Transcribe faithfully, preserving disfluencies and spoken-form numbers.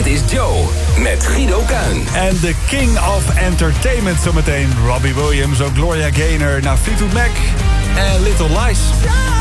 Dit is Joe met Guido Kuin. En de King of Entertainment zometeen. Robbie Williams, ook Gloria Gaynor naar Fleetwood Mac en Little Lies.